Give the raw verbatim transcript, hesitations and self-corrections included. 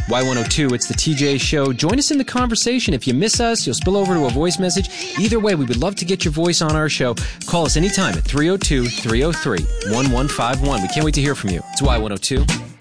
Y one oh two, it's the T J Show. Join us in the conversation. If you miss us, you'll spill over to a voice message. Either way, we would love to get your voice on our show. Call us anytime at three oh two, three oh three, one one five one. We can't wait to hear from you. It's Y one oh two.